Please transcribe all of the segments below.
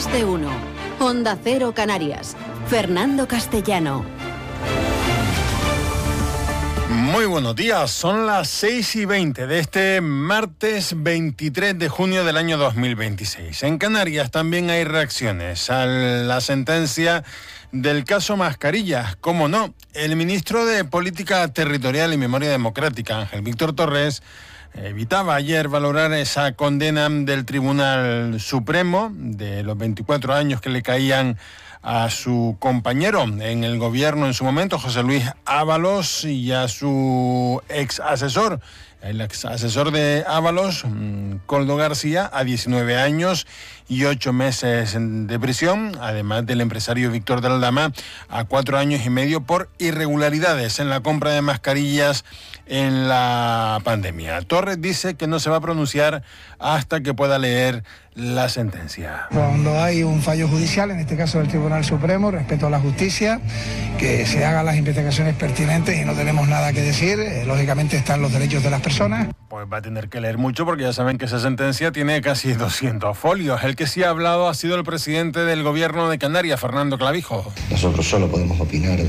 Más de uno. Onda Cero Canarias. Fernando Castellano. Muy buenos días, son las 6:20 de este martes 23 de junio del año 2026. En Canarias también hay reacciones a la sentencia del caso Mascarillas. Cómo no, el ministro de Política Territorial y Memoria Democrática, Ángel Víctor Torres, evitaba ayer valorar esa condena del Tribunal Supremo de los 24 años que le caían a su compañero en el gobierno en su momento, José Luis Ábalos, y a su ex asesor, el ex asesor de Ábalos, Koldo García, a 19 años y 8 meses de prisión, además del empresario Víctor de Aldama a 4 años y medio por irregularidades en la compra de mascarillas en la pandemia. Torres dice que no se va a pronunciar hasta que pueda leer la sentencia. Cuando hay un fallo judicial, en este caso del Tribunal Supremo, respecto a la justicia, que se hagan las investigaciones pertinentes y no tenemos nada que decir. Lógicamente están los derechos de las personas. Pues va a tener que leer mucho porque ya saben que esa sentencia tiene casi 200 folios. El que sí ha hablado ha sido el presidente del gobierno de Canarias, Fernando Clavijo. Nosotros solo podemos opinar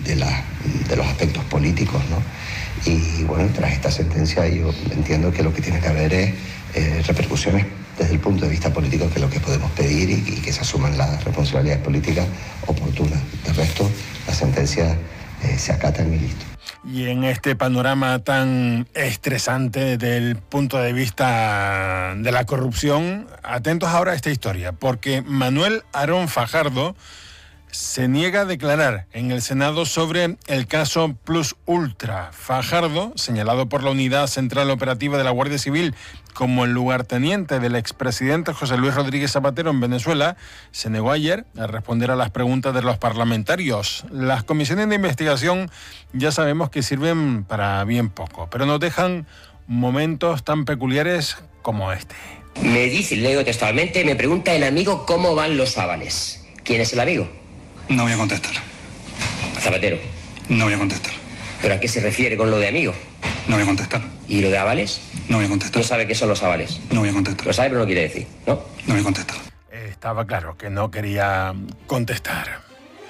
de los aspectos políticos, ¿no? Y bueno, tras esta sentencia yo entiendo que lo que tiene que haber es repercusiones desde el punto de vista político, que es lo que podemos pedir, y que se asuman las responsabilidades políticas oportunas. De resto, las sentencias se acatan y listo. Y en este panorama tan estresante desde el punto de vista de la corrupción, atentos ahora a esta historia, porque Manuel Aarón Fajardo se niega a declarar en el Senado sobre el caso Plus Ultra. Fajardo, señalado por la Unidad Central Operativa de la Guardia Civil como el lugarteniente del expresidente José Luis Rodríguez Zapatero en Venezuela, se negó ayer a responder a las preguntas de los parlamentarios. Las comisiones de investigación ya sabemos que sirven para bien poco, pero nos dejan momentos tan peculiares como este. Me dice, leo textualmente, me pregunta el amigo cómo van los Ábalos. ¿Quién es el amigo? No voy a contestar. Zapatero. No voy a contestar. ¿Pero a qué se refiere con lo de amigo? No voy a contestar. ¿Y lo de Ábalos? No voy a contestar. ¿No sabe qué son los Ábalos? No voy a contestar. Lo sabe pero no quiere decir, ¿no? No voy a contestar. Estaba claro que no quería contestar.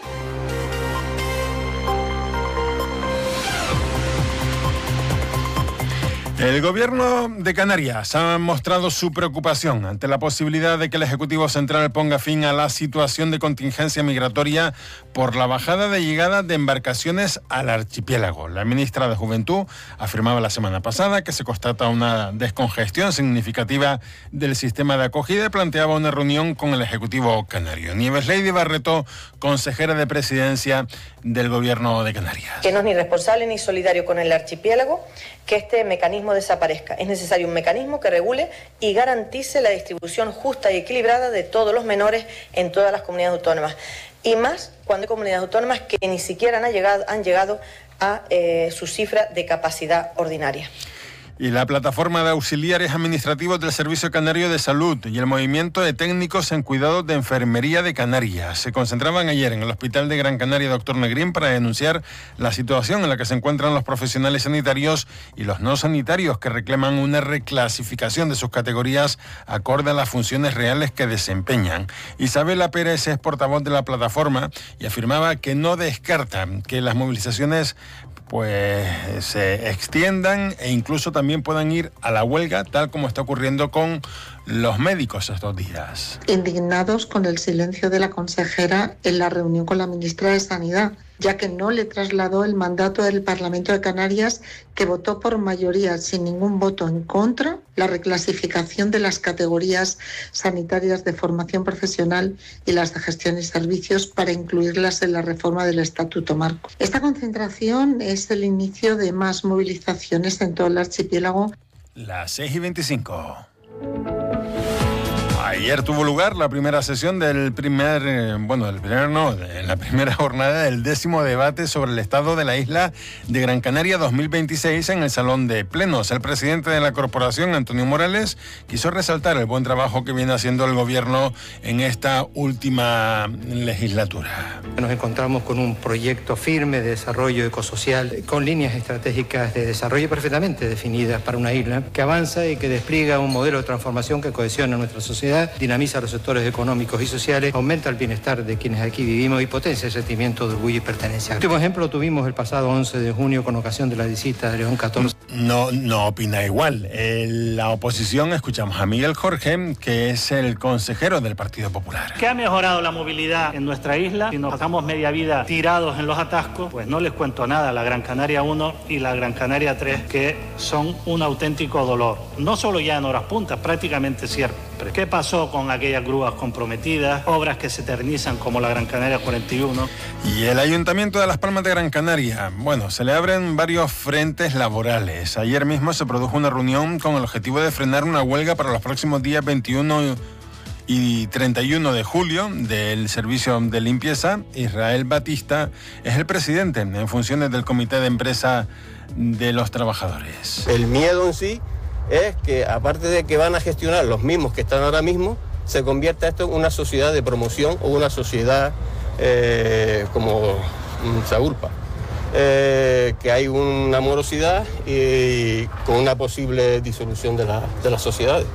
El gobierno de Canarias ha mostrado su preocupación ante la posibilidad de que el Ejecutivo Central ponga fin a la situación de contingencia migratoria por la bajada de llegada de embarcaciones al archipiélago. La ministra de Juventud afirmaba la semana pasada que se constata una descongestión significativa del sistema de acogida y planteaba una reunión con el Ejecutivo canario. Nieves Lady Barreto, consejera de Presidencia del Gobierno de Canarias. Que no es ni responsable ni solidario con el archipiélago que este mecanismo desaparezca. Es necesario un mecanismo que regule y garantice la distribución justa y equilibrada de todos los menores en todas las comunidades autónomas. Y más cuando hay comunidades autónomas que ni siquiera han llegado a su cifra de capacidad ordinaria. Y la plataforma de auxiliares administrativos del Servicio Canario de Salud y el movimiento de técnicos en cuidados de enfermería de Canarias se concentraban ayer en el Hospital de Gran Canaria Dr. Negrín para denunciar la situación en la que se encuentran los profesionales sanitarios y los no sanitarios, que reclaman una reclasificación de sus categorías acorde a las funciones reales que desempeñan. Isabela Pérez es portavoz de la plataforma y afirmaba que no descarta que las movilizaciones se extiendan e incluso también puedan ir a la huelga, tal como está ocurriendo con los médicos estos días. Indignados con el silencio de la consejera en la reunión con la ministra de Sanidad, ya que no le trasladó el mandato del Parlamento de Canarias, que votó por mayoría, sin ningún voto en contra, la reclasificación de las categorías sanitarias de formación profesional y las de gestión y servicios para incluirlas en la reforma del Estatuto Marco. Esta concentración es el inicio de más movilizaciones en todo el archipiélago. Las 6:25. Ayer tuvo lugar la primera sesión la primera jornada del 10º debate sobre el estado de la isla de Gran Canaria 2026 en el Salón de Plenos. El presidente de la corporación, Antonio Morales, quiso resaltar el buen trabajo que viene haciendo el gobierno en esta última legislatura. Nos encontramos con un proyecto firme de desarrollo ecosocial, con líneas estratégicas de desarrollo perfectamente definidas para una isla, que avanza y que despliega un modelo de transformación que cohesiona nuestra sociedad dinamiza los sectores económicos y sociales, aumenta el bienestar de quienes aquí vivimos y potencia el sentimiento de orgullo y pertenencia. El último ejemplo tuvimos el pasado 11 de junio con ocasión de la visita de León XIV. No opina igual. En la oposición escuchamos a Miguel Jorge, que es el consejero del Partido Popular. ¿Qué ha mejorado la movilidad en nuestra isla? Si nos pasamos media vida tirados en los atascos, pues no les cuento nada. La Gran Canaria 1 y la Gran Canaria 3, que son un auténtico dolor. No solo ya en horas puntas, prácticamente siempre. ¿Qué pasó con aquellas grúas comprometidas? Obras que se eternizan como la Gran Canaria 41. Y el Ayuntamiento de Las Palmas de Gran Canaria, bueno, se le abren varios frentes laborales. Ayer mismo se produjo una reunión con el objetivo de frenar una huelga para los próximos días 21 y 31 de julio del servicio de limpieza. Israel Batista es el presidente en funciones del Comité de Empresa de los Trabajadores. El miedo en sí es que, aparte de que van a gestionar los mismos que están ahora mismo, se convierta esto en una sociedad de promoción o una sociedad como Saurpa, que hay una morosidad y con una posible disolución de las sociedades.